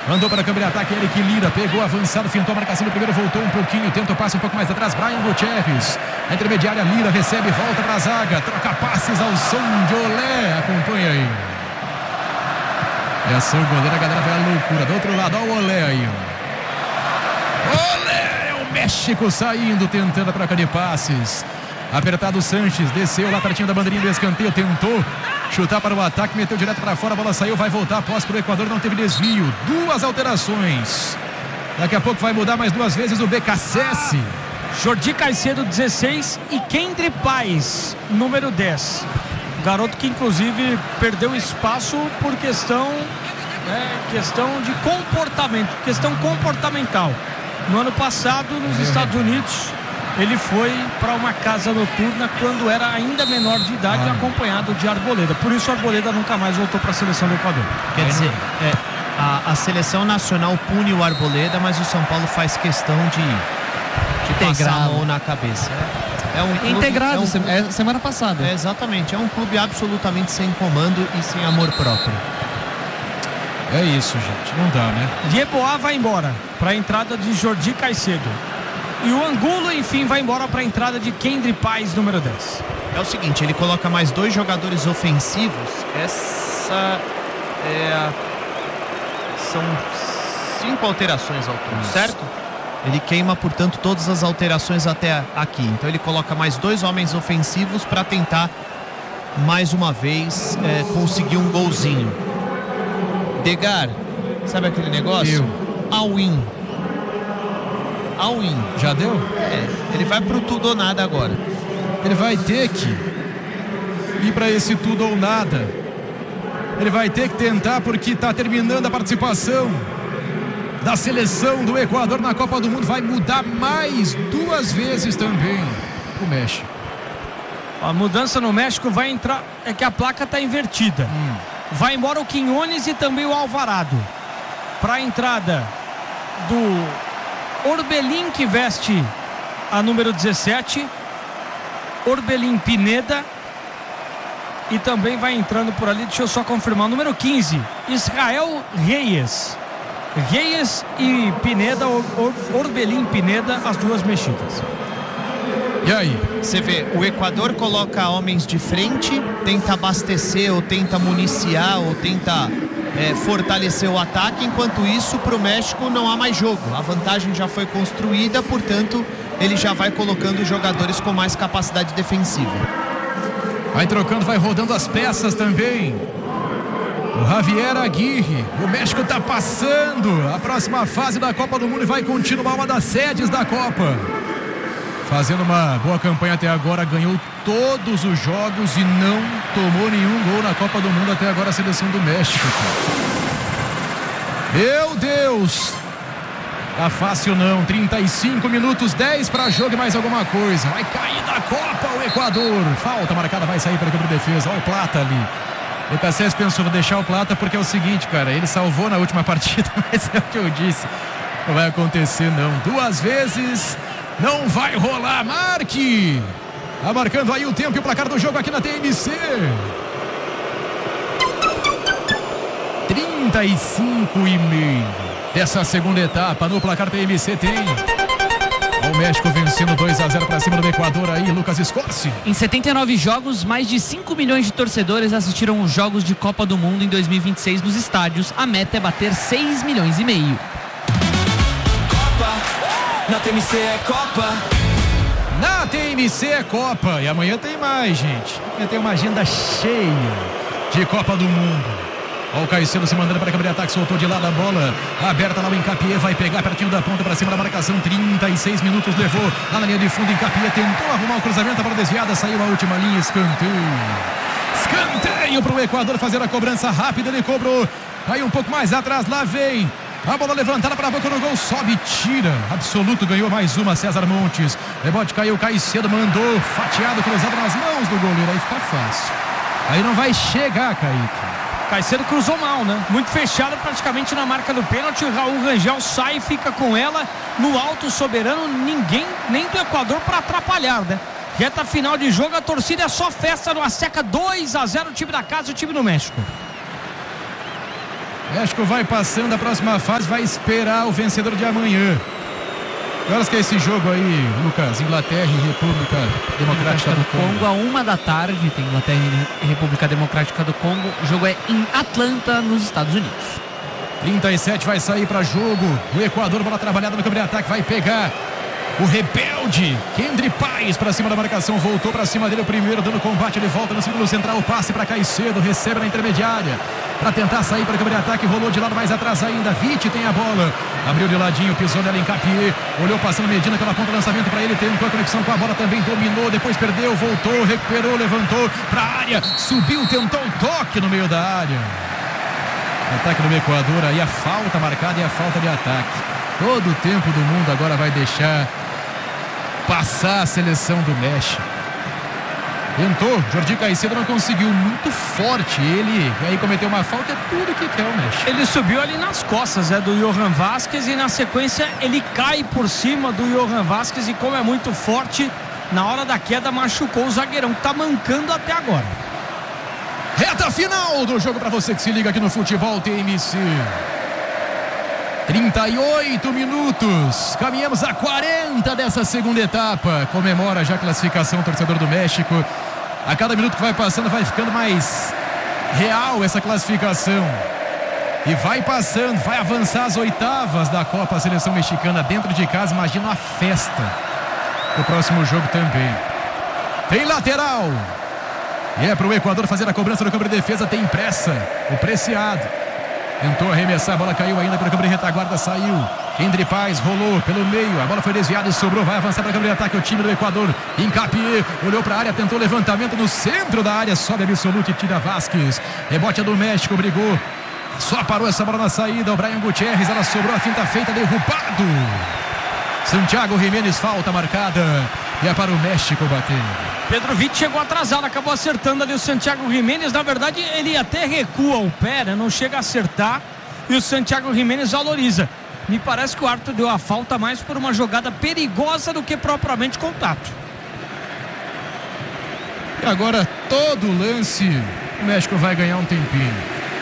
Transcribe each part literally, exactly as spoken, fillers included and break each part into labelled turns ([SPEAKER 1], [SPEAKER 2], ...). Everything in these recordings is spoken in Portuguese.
[SPEAKER 1] Mandou para a câmera de ataque, Eric Lira, pegou avançado, fintou a marcação do primeiro, voltou um pouquinho, tenta o passe um pouco mais atrás, Brian Gutierrez, a intermediária, Lira recebe, volta para a zaga, troca passes ao som de Olé, acompanha aí. É ação goleira, a galera vai à loucura, do outro lado, olha o Olé aí. Olé, é o México saindo, tentando a troca de passes. Apertado o Sanches, desceu lá pertinho da bandeirinha do escanteio, tentou chutar para o ataque, meteu direto para fora, a bola saiu, vai voltar após para o Equador, não teve desvio. Duas alterações. Daqui a pouco vai mudar mais duas vezes o B K C S.
[SPEAKER 2] Jordi Caicedo, dezesseis, e Kendry Paz, número dez. Garoto que inclusive perdeu espaço por questão, né, questão de comportamento, questão comportamental. No ano passado, nos Estados Unidos, ele foi para uma casa noturna quando era ainda menor de idade, ah. acompanhado de Arboleda. Por isso, Arboleda nunca mais voltou para a seleção do Equador.
[SPEAKER 3] Quer dizer, é, a, a seleção nacional pune o Arboleda, mas o São Paulo faz questão de, de passar a mão na cabeça. É, é um clube,
[SPEAKER 4] integrado,
[SPEAKER 3] é um,
[SPEAKER 4] é semana passada.
[SPEAKER 3] É, exatamente, é um clube absolutamente sem comando e sem amor próprio.
[SPEAKER 1] É isso, gente, não dá, né?
[SPEAKER 2] Yeboah vai embora para a entrada de Jordi Caicedo. E o Angulo, enfim, vai embora para a entrada de Kendry Paz, número dez.
[SPEAKER 3] É o seguinte, ele coloca mais dois jogadores ofensivos. Essa é a... São cinco alterações ao todo, certo? Ele queima, portanto, todas as alterações até aqui. Então ele coloca mais dois homens ofensivos para tentar, mais uma vez, é, conseguir um golzinho. Degar, sabe aquele negócio? All-in. All-in.
[SPEAKER 1] Já deu?
[SPEAKER 3] É, ele vai pro tudo ou nada agora.
[SPEAKER 1] Ele vai ter que ir para esse tudo ou nada. Ele vai ter que tentar, porque está terminando a participação da seleção do Equador na Copa do Mundo. Vai mudar mais duas vezes também o México.
[SPEAKER 2] A mudança no México vai entrar, é que a placa está invertida. Hum. Vai embora o Quinones e também o Alvarado. Para a entrada do Orbelín, que veste a número dezessete, Orbelín Pineda, e também vai entrando por ali, deixa eu só confirmar, o número quinze, Israel Reyes. Reyes e Pineda, Or Orbelín Pineda, as duas mexidas.
[SPEAKER 1] E aí?
[SPEAKER 3] Você vê, o Equador coloca homens de frente, tenta abastecer ou tenta municiar ou tenta é, fortalecer o ataque. Enquanto isso, para o México não há mais jogo. A vantagem já foi construída, portanto, ele já vai colocando jogadores com mais capacidade defensiva.
[SPEAKER 1] Vai trocando, vai rodando as peças também. O Javier Aguirre, o México está passando a próxima fase da Copa do Mundo e vai continuar uma das sedes da Copa. Fazendo uma boa campanha até agora, ganhou todos os jogos e não tomou nenhum gol na Copa do Mundo até agora, a seleção do México. Meu Deus! Tá fácil não, trinta e cinco minutos, dez para jogo e mais alguma coisa. Vai cair da Copa o Equador. Falta marcada, vai sair para o campo de defesa. Olha o Plata ali. O P C S pensou, vou deixar o Plata porque é o seguinte, cara, ele salvou na última partida, mas é o que eu disse. Não vai acontecer não. Duas vezes... Não vai rolar, Marque! Tá marcando aí o tempo e o placar do jogo aqui na T M C. trinta e cinco e meio dessa segunda etapa no placar T M C tem. O México vencendo dois a zero para cima do Equador aí, Lucas Escorce.
[SPEAKER 4] Em setenta e nove jogos, mais de cinco milhões de torcedores assistiram os jogos de Copa do Mundo em dois mil e vinte e seis nos estádios. A meta é bater seis milhões e meio.
[SPEAKER 5] Na T M C é Copa.
[SPEAKER 1] Na T M C é Copa. E amanhã tem mais, gente. Amanhã tem uma agenda cheia de Copa do Mundo. Olha o Caicedo se mandando para a câmera de ataque. Soltou de lado a bola. Aberta lá o Encapié. Vai pegar pertinho da ponta para cima da marcação. trinta e seis minutos levou. Lá na linha de fundo. Encapié tentou arrumar o cruzamento. A bola desviada. Saiu a última linha. Escanteio. Escanteio para o Equador fazer a cobrança rápida. Ele cobrou. Aí um pouco mais atrás. Lá vem. A bola levantada para a boca no gol, sobe, tira. Absoluto, ganhou mais uma, César Montes. Rebote caiu, Caicedo mandou, fatiado, cruzado nas mãos do goleiro. Aí fica fácil. Aí não vai chegar, Kaique.
[SPEAKER 2] Caicedo cruzou mal, né? Muito fechado praticamente na marca do pênalti. O Raul Rangel sai e fica com ela no alto soberano. Ninguém, nem do Equador, para atrapalhar, né? Reta final de jogo, a torcida é só festa no Azteca. Dois a zero, o time da casa e o time do México.
[SPEAKER 1] México vai passando a próxima fase, vai esperar o vencedor de amanhã. Que horas que é esse jogo aí, Lucas? Inglaterra e República Democrática do Congo.
[SPEAKER 4] Congo, a uma da tarde, tem Inglaterra e República Democrática do Congo. O jogo é em Atlanta, nos Estados Unidos.
[SPEAKER 1] trinta e sete vai sair para jogo. O Equador, bola trabalhada no campo de ataque, vai pegar o rebelde Kendry Páez para cima da marcação, voltou para cima dele o primeiro, dando combate, ele volta no círculo central, o passe para Caicedo, recebe na intermediária para tentar sair para o campo de ataque, rolou de lado mais atrás ainda, Vitti tem a bola, abriu de ladinho, pisou nela em Capié, olhou passando Medina pela ponta, lançamento para ele, tentou a conexão com a bola, também dominou, depois perdeu, voltou, recuperou, levantou para a área, subiu, tentou um toque no meio da área. Ataque do Equador, aí a falta marcada e a falta de ataque. Todo o tempo do mundo agora vai deixar passar a seleção do México. Tentou, Jordi Caicedo não conseguiu, muito forte ele, e aí cometeu uma falta, é tudo que quer o México.
[SPEAKER 2] Ele subiu ali nas costas, é, do Johan Vázquez, e na sequência ele cai por cima do Johan Vázquez, e como é muito forte, na hora da queda machucou o zagueirão, que tá mancando até agora.
[SPEAKER 1] Reta final do jogo para você que se liga aqui no Futebol T M C. trinta e oito minutos, caminhamos a quarenta dessa segunda etapa. Comemora já a classificação, torcedor do México. A cada minuto que vai passando vai ficando mais real essa classificação. E vai passando, vai avançar as oitavas da Copa, a seleção mexicana dentro de casa. Imagina a festa do próximo jogo também. Tem lateral. E é para o Equador fazer a cobrança no campo de defesa. Tem pressa, o Preciado tentou arremessar, a bola caiu ainda para o campo de retaguarda, saiu. Kendry Páez rolou pelo meio, a bola foi desviada e sobrou, vai avançar para o campo de ataque o time do Equador. Capié olhou para a área, tentou levantamento no centro da área, sobe absoluto e tira Vázquez. Rebote é do México, brigou, só parou essa bola na saída. O Brian Gutierrez, ela sobrou, a finta feita, derrubado. Santiago Jiménez, falta marcada. E é para o México bater.
[SPEAKER 2] Pedro Vitti chegou atrasado, acabou acertando ali o Santiago Jiménez. Na verdade, ele até recua o pé, né? Não chega a acertar. E o Santiago Jiménez valoriza. Me parece que o árbitro deu a falta mais por uma jogada perigosa do que propriamente contato.
[SPEAKER 1] E agora, todo lance, o México vai ganhar um tempinho.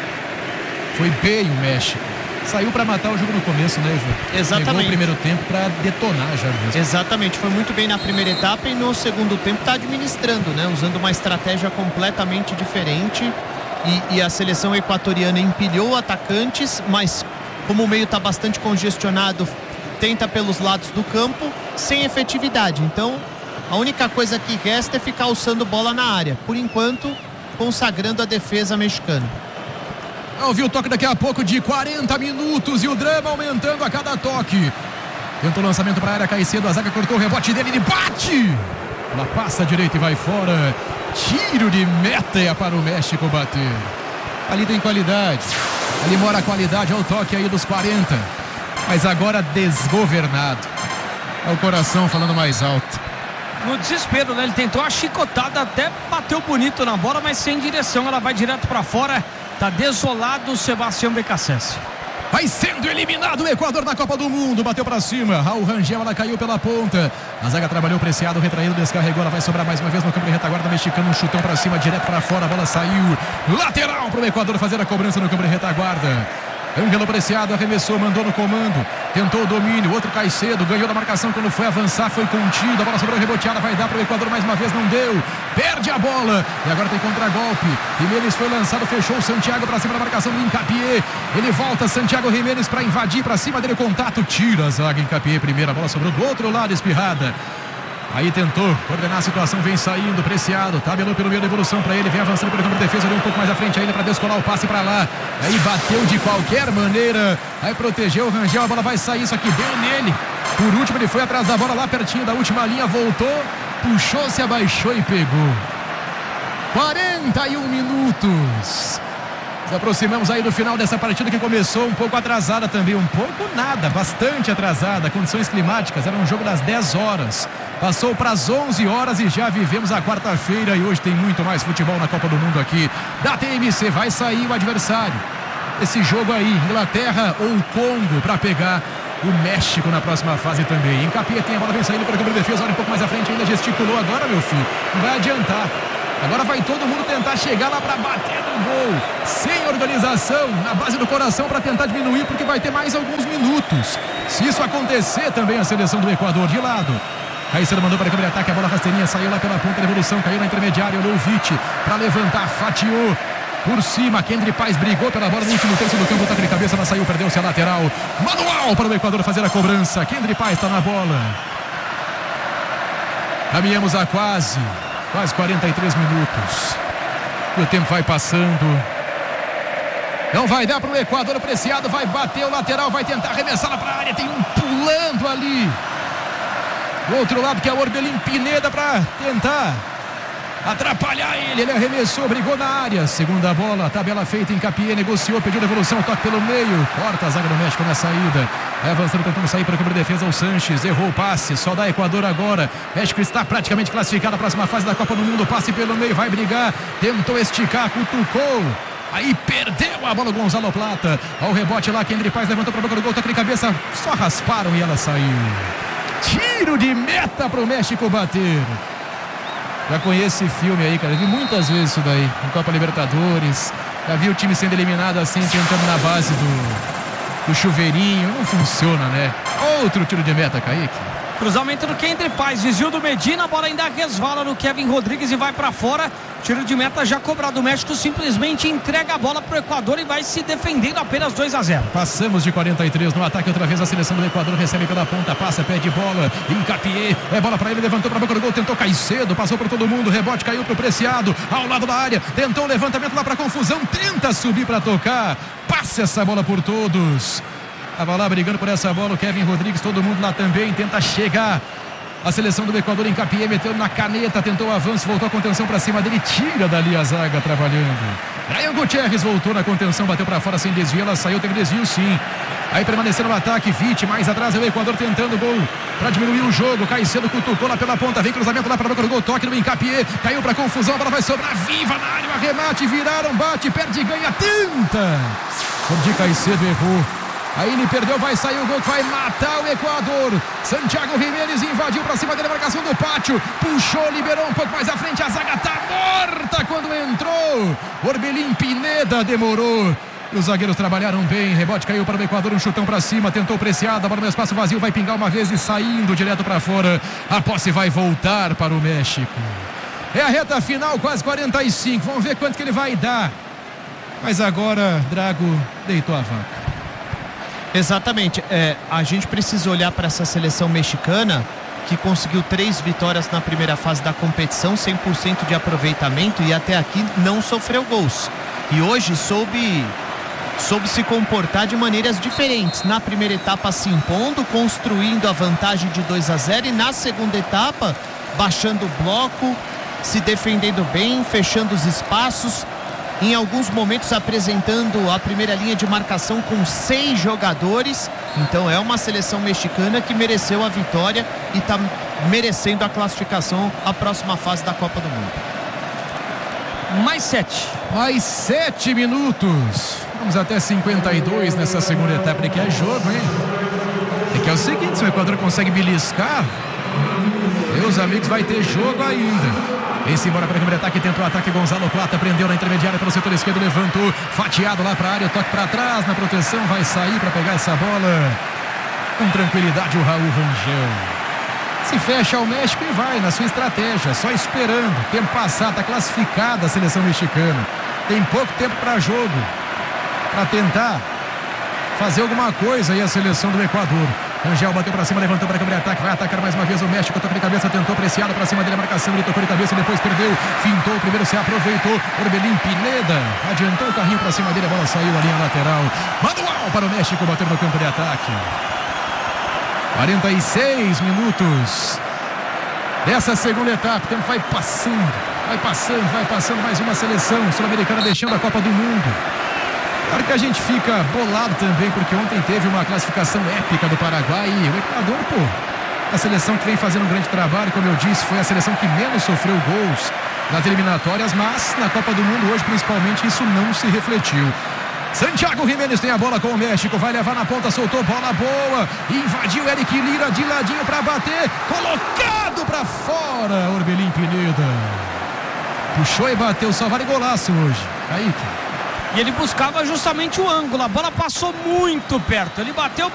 [SPEAKER 1] Foi bem o México. Saiu para matar o jogo no começo, né, Ivo?
[SPEAKER 3] Exatamente.
[SPEAKER 1] Pegou o primeiro tempo para detonar já mesmo.
[SPEAKER 3] Exatamente, foi muito bem na primeira etapa e no segundo tempo está administrando, né? Usando uma estratégia completamente diferente. E, e a seleção equatoriana empilhou atacantes, mas como o meio está bastante congestionado, tenta pelos lados do campo sem efetividade. Então, a única coisa que resta é ficar alçando bola na área. Por enquanto, consagrando a defesa mexicana.
[SPEAKER 1] Ouviu o toque daqui a pouco de quarenta minutos e o drama aumentando a cada toque. Tentou o lançamento para a área, Caicedo, a zaga cortou o rebote dele, ele bate! Ela passa a direita e vai fora. Tiro de meta é para o México bater. Ali tem qualidade, ali mora a qualidade, olha o toque aí dos quarenta. Mas agora desgovernado. É o coração falando mais alto.
[SPEAKER 2] No desespero, né? Ele tentou a chicotada, até bateu bonito na bola, mas sem direção, ela vai direto para fora. Tá desolado o Sebastião Becassese.
[SPEAKER 1] Vai sendo eliminado o Equador na Copa do Mundo. Bateu pra cima, Raul Rangel, ela caiu pela ponta. A zaga trabalhou, Preciado, retraído, descarregou. Ela vai sobrar mais uma vez no campo de retaguarda mexicano. Um chutão pra cima, direto pra fora. A bola saiu. Lateral pro Equador fazer a cobrança no campo de retaguarda. Ângelo Preciado arremessou, mandou no comando. Tentou o domínio, outro Caicedo. Ganhou da marcação quando foi avançar, foi contido. A bola sobrou reboteada, vai dar pro Equador mais uma vez, não deu. Perde a bola e agora tem contragolpe. Jiménez foi lançado, fechou o Santiago pra cima da marcação do Capié. Ele volta, Santiago Jiménez pra invadir, pra cima dele, contato. Tira a zaga, Capié primeiro. A bola sobrou do outro lado, espirrada. Aí tentou coordenar a situação, vem saindo, Preciado, tabelou pelo meio da evolução para ele, vem avançando pelo campo de defesa, ali um pouco mais à frente ainda para descolar o passe para lá. Aí bateu de qualquer maneira, aí protegeu o Rangel, a bola vai sair, só que deu nele. Por último ele foi atrás da bola lá pertinho da última linha, voltou, puxou, se abaixou e pegou. quarenta e um minutos. Nos aproximamos aí do final dessa partida que começou um pouco atrasada também, um pouco nada, bastante atrasada, condições climáticas, era um jogo das dez horas, passou para as onze horas e já vivemos a quarta-feira e hoje tem muito mais futebol na Copa do Mundo aqui da T M C. Vai sair o adversário, esse jogo aí, Inglaterra ou Congo, para pegar o México na próxima fase também. Capié tem a bola, vem saindo para o campo de defesa, olha um pouco mais à frente, ainda gesticulou agora, meu filho, não vai adiantar. Agora vai todo mundo tentar chegar lá para bater no gol. Sem organização, na base do coração para tentar diminuir, porque vai ter mais alguns minutos. Se isso acontecer, também a seleção do Equador de lado. Caicedo mandou para a câmera de ataque, a bola rasteirinha, saiu lá pela ponta da evolução, caiu na intermediária, olhou o Vite para levantar, fatiou por cima. Kendry Paz brigou pela bola no último terço do campo, toque de cabeça, ela saiu, perdeu-se a lateral. Manual para o Equador fazer a cobrança. Kendry Paz está na bola. Caminhamos a quase, quase quarenta e três minutos. E o tempo vai passando. Não vai dar para o Equador, o Preciado vai bater o lateral, vai tentar arremessá-la para a área. Tem um pulando ali. Do outro lado que é o Orbelín Pineda para tentar atrapalhar ele. Ele arremessou, brigou na área. Segunda bola, tabela feita em Capié, negociou, pediu devolução, toque pelo meio. Corta a zaga do México na saída. Vai avançando, tentando sair para cobrir defesa. O Sanches errou o passe, só dá Equador agora. México está praticamente classificado à próxima fase da Copa do Mundo. Passe pelo meio, vai brigar. Tentou esticar, cutucou. Aí perdeu a bola o Gonzalo Plata. Ao rebote lá, Kendry Paz levantou para a boca do gol, toque de cabeça. Só rasparam e ela saiu. Tiro de meta para o México bater. Já conheço esse filme aí, cara. Vi muitas vezes isso daí. Em Copa Libertadores. Já vi o time sendo eliminado assim, tentando na base do, do chuveirinho. Não funciona, né? Outro tiro de meta, Kaique.
[SPEAKER 2] Cruzamento do Kendry Paz, desvio do Medina, a bola ainda resvala no Kevin Rodrigues e vai para fora. Tiro de meta já cobrado. O México simplesmente entrega a bola para o Equador e vai se defendendo apenas dois a zero.
[SPEAKER 1] Passamos de quarenta e três no ataque. Outra vez a seleção do Equador recebe pela ponta, passa, pede bola, Incapié, é bola para ele, levantou para a boca do gol, tentou Caicedo, passou por todo mundo, rebote, caiu para o Preciado, ao lado da área, tentou o levantamento lá para confusão, tenta subir para tocar, passa essa bola por todos. Estava lá brigando por essa bola o Kevin Rodrigues, todo mundo lá também, tenta chegar. A seleção do Equador em Capié, meteu na caneta, tentou o avanço, voltou a contenção para cima dele, tira dali a zaga trabalhando. Brian Gutierrez voltou na contenção, bateu para fora sem desvio, ela saiu, teve desvio sim. Aí permanecendo no ataque, Vite, mais atrás é o Equador tentando gol para diminuir o jogo. Caicedo cutucou lá pela ponta, vem cruzamento lá para a boca do gol, toque no Incapié, caiu para confusão, a bola vai sobrar viva na área, o arremate, viraram, bate, perde, ganha, tenta. Jordi Caicedo errou. Aí ele perdeu, vai sair o gol que vai matar o Equador. Santiago Jiménez invadiu para cima da marcação do pátio. Puxou, liberou um pouco mais à frente. A zaga tá morta quando entrou. Orbelín Pineda demorou. E os zagueiros trabalharam bem. Rebote caiu para o Equador, um chutão para cima. Tentou Preciado, a bola no espaço vazio. Vai pingar uma vez e saindo direto para fora. A posse vai voltar para o México. É a reta final, quase quarenta e cinco. Vamos ver quanto que ele vai dar. Mas agora, Drago deitou a vaca.
[SPEAKER 3] Exatamente, é, a gente precisa olhar para essa seleção mexicana que conseguiu três vitórias na primeira fase da competição, cem por cento de aproveitamento e até aqui não sofreu gols. E hoje soube, soube se comportar de maneiras diferentes. Na primeira etapa se impondo, construindo a vantagem de dois a zero e na segunda etapa baixando o bloco, se defendendo bem, fechando os espaços. Em alguns momentos apresentando a primeira linha de marcação com seis jogadores. Então é uma seleção mexicana que mereceu a vitória e está merecendo a classificação à próxima fase da Copa do Mundo.
[SPEAKER 2] Mais sete.
[SPEAKER 1] Mais sete minutos. Vamos até cinquenta e dois nessa segunda etapa, que é jogo, hein? É que é o seguinte, se o Equador consegue beliscar, meus amigos, vai ter jogo ainda. Vem-se embora para a câmera de ataque, tentou o ataque, Gonzalo Plata prendeu na intermediária pelo setor esquerdo, levantou, fatiado lá para a área, toque para trás, na proteção, vai sair para pegar essa bola. Com tranquilidade o Raul Rangel. Se fecha o México e vai na sua estratégia, só esperando. Tempo passado, está classificada a seleção mexicana. Tem pouco tempo para jogo, para tentar fazer alguma coisa aí a seleção do Equador. Rangel bateu para cima, levantou para a câmera de ataque, vai atacar mais uma vez o México, toque de cabeça, tentou Preciado para cima dele, a marcação, ele tocou de cabeça e depois perdeu, fintou, o primeiro se aproveitou, Orbelín Pineda adiantou o carrinho para cima dele, a bola saiu na linha lateral, manual para o México, bateu no campo de ataque. quarenta e seis minutos dessa segunda etapa, o tempo vai passando, vai passando, vai passando, mais uma seleção sul-americana deixando a Copa do Mundo. Claro que a gente fica bolado também, porque ontem teve uma classificação épica do Paraguai e o Equador, pô, a seleção que vem fazendo um grande trabalho, como eu disse, foi a seleção que menos sofreu gols nas eliminatórias, mas na Copa do Mundo hoje, principalmente, isso não se refletiu. Santiago Jiménez tem a bola com o México, vai levar na ponta, soltou, bola boa, invadiu Eric Lira de ladinho para bater, colocado para fora, Orbelín Pineda. puxou e bateu, só vale golaço hoje. Kaique.
[SPEAKER 2] E ele buscava justamente o ângulo. A bola passou muito perto. Ele bateu